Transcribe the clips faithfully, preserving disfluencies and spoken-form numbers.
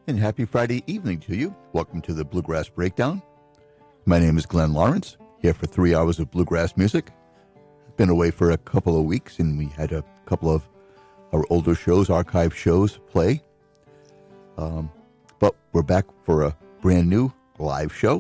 And happy Friday evening to you. Welcome to the Bluegrass Breakdown. My name is Glenn Lawrence, here for three hours of bluegrass music. Been away for a couple of weeks, and we had a couple of our older shows, archive shows, play. Um, but we're back for a brand new live show.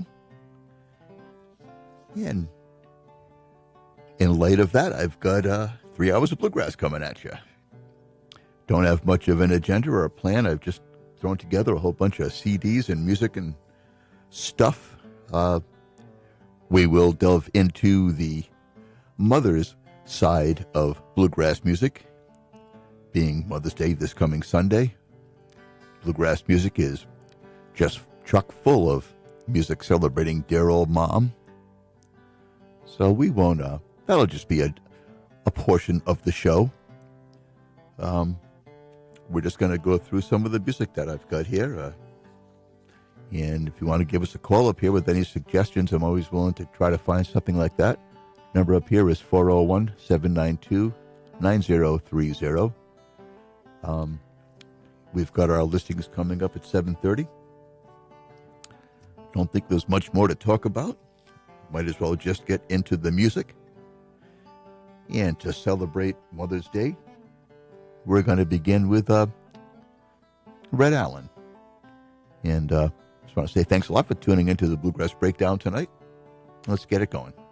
And in light of that, I've got uh, three hours of bluegrass coming at you. Don't have much of an agenda or a plan. I've just thrown together a whole bunch of C Ds and music and stuff. Uh, we will delve into the mother's side of bluegrass music, being Mother's Day this coming Sunday. Bluegrass music is just chock full of music celebrating dear old mom. So we won't, uh, that'll just be a, a portion of the show. Um, we're just going to go through some of the music that I've got here. Uh, and if you want to give us a call up here with any suggestions, I'm always willing to try to find something like that. Number up here is four oh one, seven nine two, nine oh three oh. Um, we've got our listings coming up at seven thirty. Don't think there's much more to talk about. Might as well just get into the music. And to celebrate Mother's Day, we're going to begin with uh, Red Allen. And uh, just want to say thanks a lot for tuning into the Bluegrass Breakdown tonight. Let's get it going.